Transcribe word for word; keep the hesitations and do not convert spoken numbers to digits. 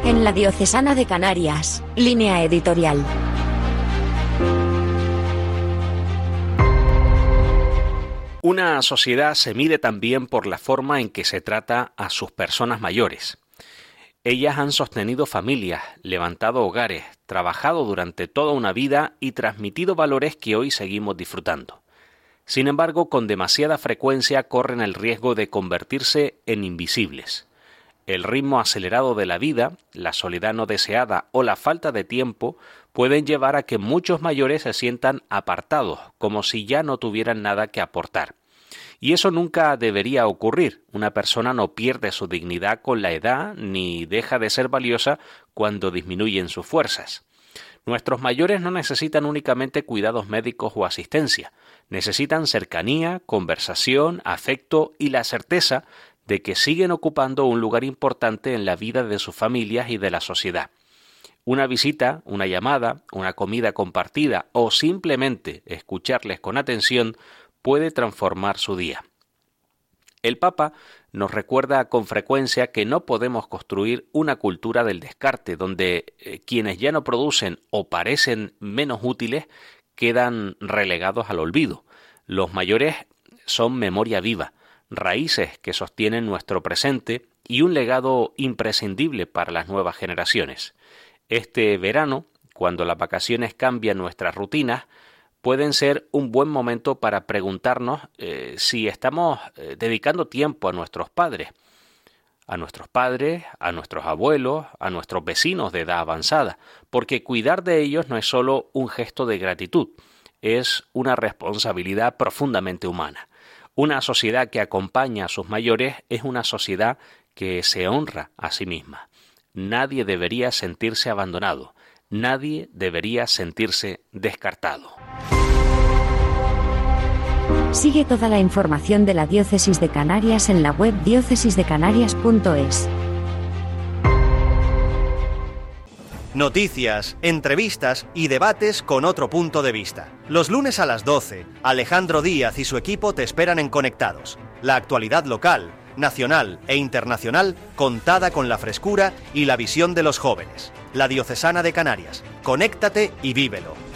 En la Diocesana de Canarias, Línea Editorial. Una sociedad se mide también por la forma en que se trata a sus personas mayores. Ellas han sostenido familias, levantado hogares, trabajado durante toda una vida y transmitido valores que hoy seguimos disfrutando. Sin embargo, con demasiada frecuencia corren el riesgo de convertirse en invisibles. El ritmo acelerado de la vida, la soledad no deseada o la falta de tiempo pueden llevar a que muchos mayores se sientan apartados, como si ya no tuvieran nada que aportar. Y eso nunca debería ocurrir. Una persona no pierde su dignidad con la edad ni deja de ser valiosa cuando disminuyen sus fuerzas. Nuestros mayores no necesitan únicamente cuidados médicos o asistencia. Necesitan cercanía, conversación, afecto y la certeza de que siguen ocupando un lugar importante en la vida de sus familias y de la sociedad. Una visita, una llamada, una comida compartida o simplemente escucharles con atención puede transformar su día. El Papa nos recuerda con frecuencia que no podemos construir una cultura del descarte donde eh, quienes ya no producen o parecen menos útiles quedan relegados al olvido. Los mayores son memoria viva, raíces que sostienen nuestro presente y un legado imprescindible para las nuevas generaciones. Este verano, cuando las vacaciones cambian nuestras rutinas, pueden ser un buen momento para preguntarnos eh, si estamos eh, dedicando tiempo a nuestros padres, a nuestros padres, a nuestros abuelos, a nuestros vecinos de edad avanzada, porque cuidar de ellos no es solo un gesto de gratitud, es una responsabilidad profundamente humana. Una sociedad que acompaña a sus mayores es una sociedad que se honra a sí misma. Nadie debería sentirse abandonado, nadie debería sentirse descartado. Sigue toda la información de la Diócesis de Canarias en la web diócesis de canarias punto es. Noticias, entrevistas y debates con otro punto de vista. Los lunes a las doce, Alejandro Díaz y su equipo te esperan en Conectados. La actualidad local, nacional e internacional contada con la frescura y la visión de los jóvenes. La Diocesana de Canarias. Conéctate y vívelo.